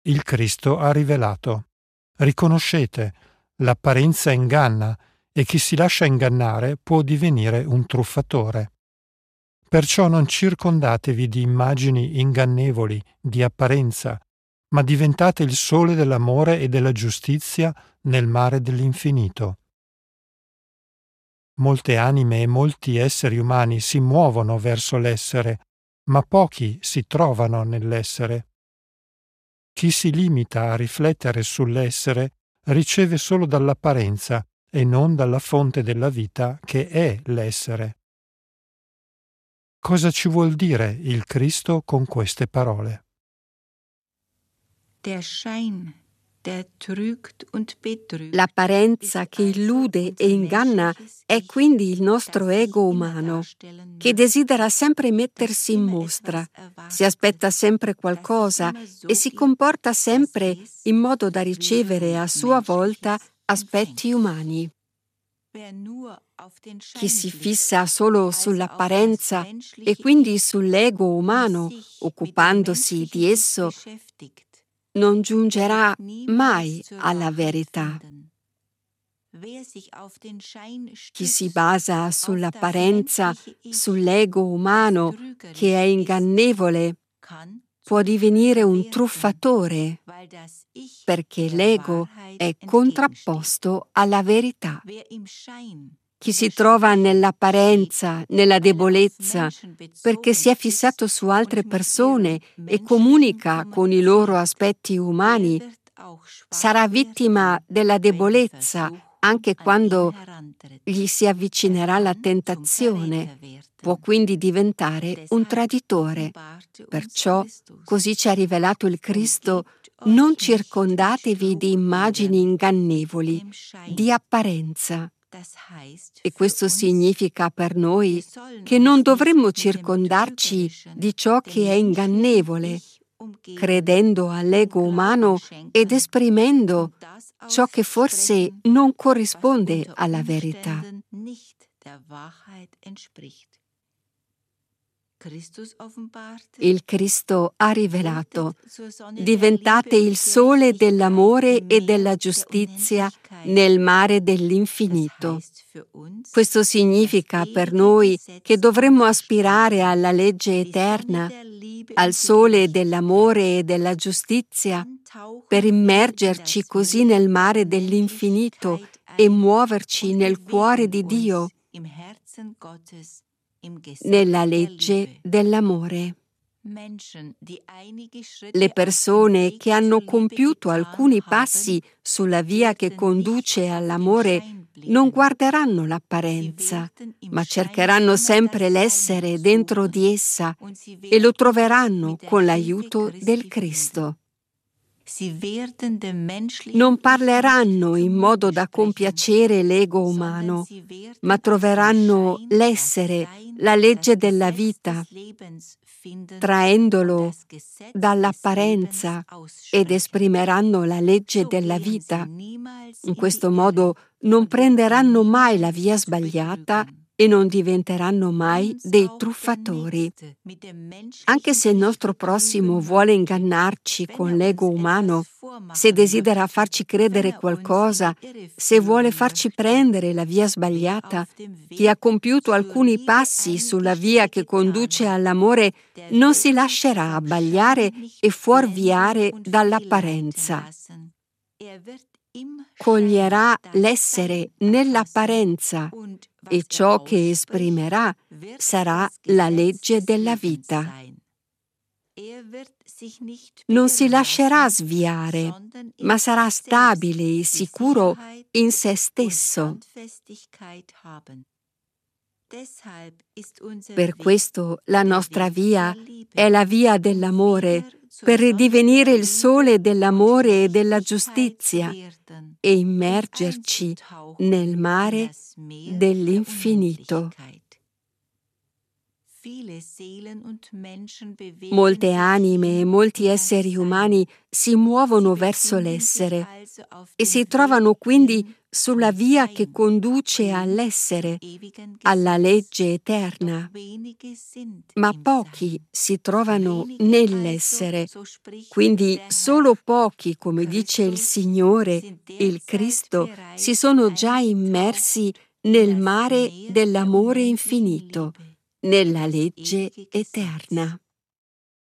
Il Cristo ha rivelato: riconoscete, l'apparenza inganna e chi si lascia ingannare può divenire un truffatore. Perciò non circondatevi di immagini ingannevoli, di apparenza, ma diventate il sole dell'amore e della giustizia nel mare dell'infinito. Molte anime e molti esseri umani si muovono verso l'essere, ma pochi si trovano nell'essere. Chi si limita a riflettere sull'essere riceve solo dall'apparenza e non dalla fonte della vita che è l'essere. Cosa ci vuol dire il Cristo con queste parole? Der Schein, der trügt und betrügt. L'apparenza che illude e inganna è quindi il nostro ego umano, che desidera sempre mettersi in mostra, si aspetta sempre qualcosa e si comporta sempre in modo da ricevere a sua volta aspetti umani. Chi si fissa solo sull'apparenza e quindi sull'ego umano, occupandosi di esso, non giungerà mai alla verità. Chi si basa sull'apparenza, sull'ego umano, che è ingannevole, può divenire un truffatore, perché l'ego è contrapposto alla verità. Chi si trova nell'apparenza, nella debolezza, perché si è fissato su altre persone e comunica con i loro aspetti umani, sarà vittima della debolezza anche quando gli si avvicinerà la tentazione. Può quindi diventare un traditore. Perciò, così ci ha rivelato il Cristo, non circondatevi di immagini ingannevoli, di apparenza. E questo significa per noi che non dovremmo circondarci di ciò che è ingannevole, credendo all'ego umano ed esprimendo ciò che forse non corrisponde alla verità. Il Cristo ha rivelato: diventate il sole dell'amore e della giustizia nel mare dell'infinito. Questo significa per noi che dovremmo aspirare alla legge eterna, al sole dell'amore e della giustizia, per immergerci così nel mare dell'infinito e muoverci nel cuore di Dio, nella legge dell'amore. Le persone che hanno compiuto alcuni passi sulla via che conduce all'amore non guarderanno l'apparenza, ma cercheranno sempre l'essere dentro di essa e lo troveranno con l'aiuto del Cristo. Non parleranno in modo da compiacere l'ego umano, ma troveranno l'essere, la legge della vita, traendolo dall'apparenza ed esprimeranno la legge della vita. In questo modo non prenderanno mai la via sbagliata e non diventeranno mai dei truffatori. Anche se il nostro prossimo vuole ingannarci con l'ego umano, se desidera farci credere qualcosa, se vuole farci prendere la via sbagliata, chi ha compiuto alcuni passi sulla via che conduce all'amore non si lascerà abbagliare e fuorviare dall'apparenza. Coglierà l'essere nell'apparenza e ciò che esprimerà sarà la legge della vita. Non si lascerà sviare, ma sarà stabile e sicuro in se stesso. Per questo la nostra via è la via dell'amore, per ridivenire il sole dell'amore e della giustizia e immergerci nel mare dell'infinito. Molte anime e molti esseri umani si muovono verso l'essere e si trovano quindi sulla via che conduce all'essere, alla legge eterna. Ma pochi si trovano nell'essere, quindi solo pochi, come dice il Signore, il Cristo, si sono già immersi nel mare dell'amore infinito, nella legge eterna.